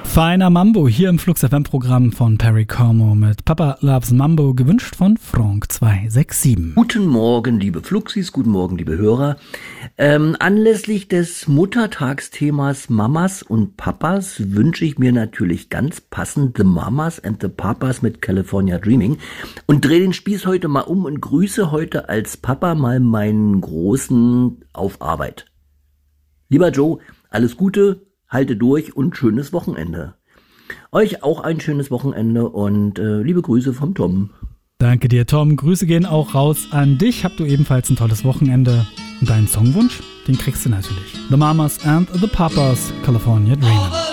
Feiner Mambo hier im Flux FM-Programm von Perry Como mit Papa Loves Mambo, gewünscht von Frank 267. Guten Morgen, liebe Fluxis, guten Morgen, liebe Hörer. Anlässlich des Muttertagsthemas Mamas und Papas wünsche ich mir natürlich ganz passend The Mamas and the Papas mit California Dreaming und drehe den Spieß heute mal um und grüße heute als Papa mal meinen Großen auf Arbeit. Lieber Joe, alles Gute, halte durch und schönes Wochenende. Euch auch ein schönes Wochenende und liebe Grüße vom Tom. Danke dir, Tom. Grüße gehen auch raus an dich. Habt du ebenfalls ein tolles Wochenende. Und deinen Songwunsch, den kriegst du natürlich. The Mamas and the Papas, California Dreaming.